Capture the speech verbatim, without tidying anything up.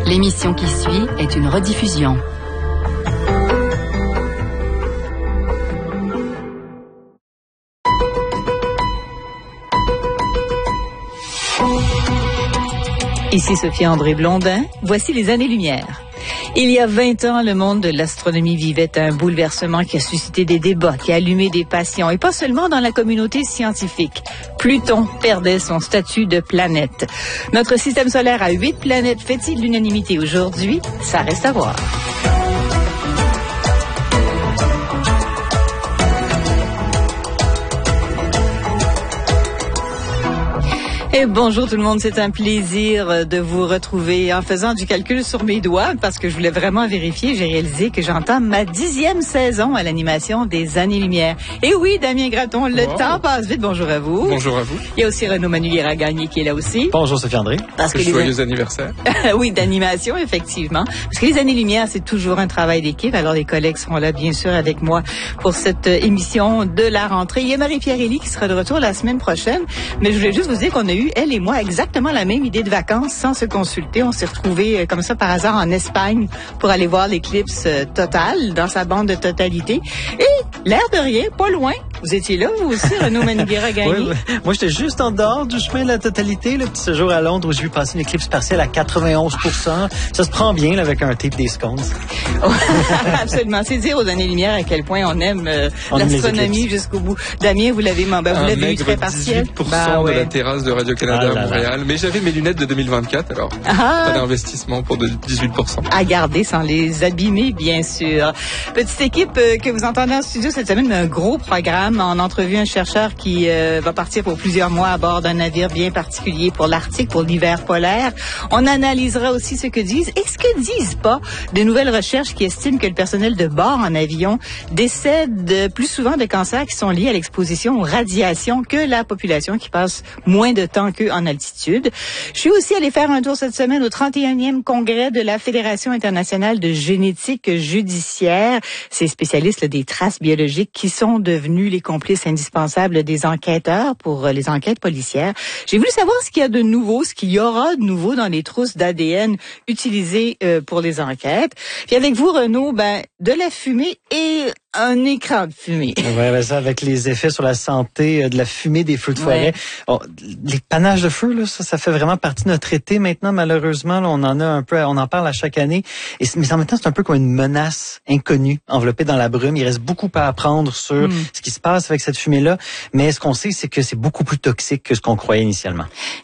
L'émission qui suit est une rediffusion. Ici Sophie André Blondin, voici les années-lumière. Il y a vingt ans, le monde de l'astronomie vivait un bouleversement qui a suscité des débats, qui a allumé des passions, et pas seulement dans la communauté scientifique. Pluton perdait son statut de planète. Notre système solaire a huit planètes. Fait-il l'unanimité aujourd'hui? Ça reste à voir. Et bonjour tout le monde, c'est un plaisir de vous retrouver. En faisant du calcul sur mes doigts, parce que je voulais vraiment vérifier, j'ai réalisé que j'entame ma dixième saison à l'animation des Années-Lumière. Et oui, Damien Graton, le wow. temps passe vite. Bonjour à vous. Bonjour à vous. Il y a aussi Renaud Manulier-Gagné qui est là aussi. Bonjour Sophie André. Parce que, que joyeux les... anniversaire. Oui, d'animation, effectivement. Parce que les Années-Lumière, c'est toujours un travail d'équipe. Alors les collègues seront là, bien sûr, avec moi pour cette émission de la rentrée. Il y a Marie-Pierre Elie qui sera de retour la semaine prochaine. Mais je voulais juste vous dire qu'on a eu elle et moi, exactement la même idée de vacances sans se consulter. On s'est retrouvés euh, comme ça par hasard en Espagne pour aller voir l'éclipse euh, totale dans sa bande de totalité. Et l'air de rien, pas loin. Vous étiez là, vous aussi, Renaud Manulier-Gagné? Oui, oui. Moi, j'étais juste en dehors du chemin de la totalité, le petit séjour à Londres où j'ai vu passer une éclipse partielle à quatre-vingt-onze pour cent. Ça se prend bien là, avec un tape des scones. Absolument. C'est dire aux Années-Lumière à quel point on aime euh, on l'astronomie jusqu'au bout. Damien, vous l'avez, ben, vous l'avez eu très partiel. dix-huit pour cent ben, ouais. de la terrasse de Radio-Canada ah, à Montréal. Mais j'avais mes lunettes de deux mille vingt-quatre, alors ah. pas d'investissement pour de dix-huit pour cent. À garder sans les abîmer, bien sûr. Petite équipe euh, que vous entendez en studio cette semaine, mais un gros programme. En entrevue, un chercheur qui euh, va partir pour plusieurs mois à bord d'un navire bien particulier pour l'Arctique, pour l'hiver polaire. On analysera aussi ce que disent et ce que disent pas de nouvelles recherches qui estiment que le personnel de bord en avion décède plus souvent de cancers qui sont liés à l'exposition aux radiations que la population qui passe moins de temps qu'eux en altitude. Je suis aussi allée faire un tour cette semaine au trente et unième congrès de la Fédération internationale de génétique judiciaire. Ces spécialistes là, des traces biologiques qui sont devenus les complices indispensables des enquêteurs pour les enquêtes policières. J'ai voulu savoir ce qu'il y a de nouveau, ce qu'il y aura de nouveau dans les trousses d'A D N utilisées euh, pour les enquêtes. Puis avec vous, Renaud, ben, de la fumée et un écran de fumée. Oui, ben ça, avec les effets sur la santé euh, de la fumée des feux de forêt. Ouais. Oh, les panaches de feu, là, ça, ça fait vraiment partie de notre été maintenant. Malheureusement, là, on en a un peu, on en parle à chaque année. Et, mais en même temps, c'est un peu comme une menace inconnue, enveloppée dans la brume. Il reste beaucoup à apprendre sur mm. ce qui se passe avec cette fumée-là. Mais ce qu'on sait, c'est que c'est beaucoup plus toxique que ce qu'on croyait initialement.